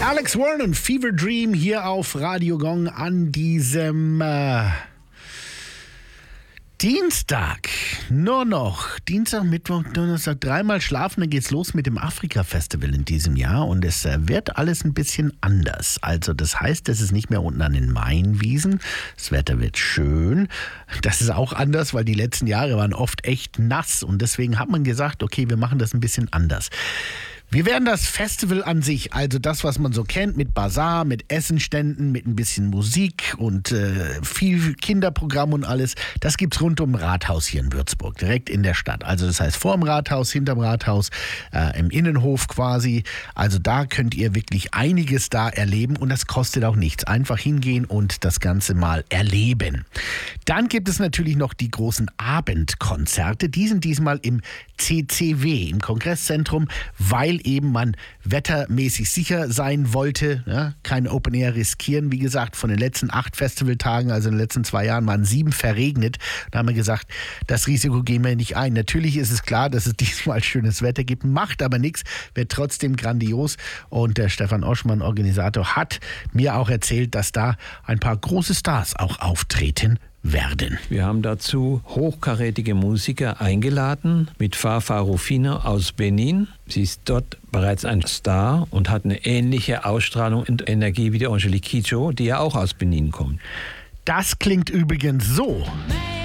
Alex Warren und Fever Dream hier auf Radio Gong an diesem Dienstag. Nur noch Dienstag, Mittwoch, Donnerstag, dreimal schlafen, dann geht's los mit dem Afrika-Festival in diesem Jahr und es wird alles ein bisschen anders. Also das heißt, es ist nicht mehr unten an den Mainwiesen, das Wetter wird schön. Das ist auch anders, weil die letzten Jahre waren oft echt nass und deswegen hat man gesagt, okay, wir machen das ein bisschen anders. Wir werden das Festival an sich, also das, was man so kennt, mit Basar, mit Essenständen, mit ein bisschen Musik und viel Kinderprogramm und alles, das gibt's rund um Rathaus hier in Würzburg, direkt in der Stadt. Also das heißt vorm Rathaus, hinterm Rathaus, im Innenhof quasi. Also da könnt ihr wirklich einiges da erleben und das kostet auch nichts. Einfach hingehen und das Ganze mal erleben. Dann gibt es natürlich noch die großen Abendkonzerte. Die sind diesmal im CCW, im Kongresszentrum, weil eben man wettermäßig sicher sein wollte, ja, kein Open Air riskieren. Wie gesagt, von den letzten 8 Festivaltagen, also in den letzten 2 Jahren, waren 7 verregnet. Da haben wir gesagt, das Risiko gehen wir nicht ein. Natürlich ist es klar, dass es diesmal schönes Wetter gibt, macht aber nichts, wird trotzdem grandios. Und der Stefan Oschmann, Organisator, hat mir auch erzählt, dass da ein paar große Stars auch auftreten werden. Wir haben dazu hochkarätige Musiker eingeladen mit Fafa Rufino aus Benin. Sie ist dort bereits ein Star und hat eine ähnliche Ausstrahlung und Energie wie die Angelique Kidjo, die ja auch aus Benin kommt. Das klingt übrigens so.